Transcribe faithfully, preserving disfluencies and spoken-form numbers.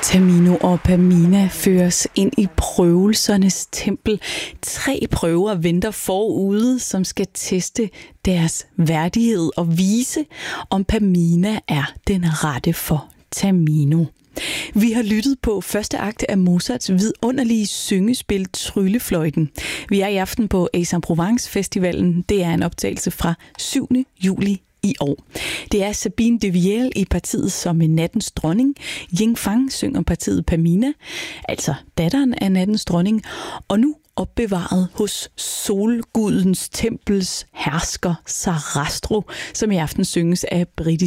Tamino og Pamina føres ind i prøvelsernes tempel. Tre prøver venter forude, som skal teste deres værdighed og vise, om Pamina er den rette for Tamino. Vi har lyttet på første akt af Mozarts vidunderlige syngespil Tryllefløjten. Vi er i aften på Aix-en-Provence Festivalen. Det er en optagelse fra syvende juli i år. Det er Sabine de Viel i partiet som nattens dronning. Ying Fang synger partiet Pamina, altså datteren af nattens dronning, og nu opbevaret hos solgudens tempels hersker Sarastro, som i aften synges af britisk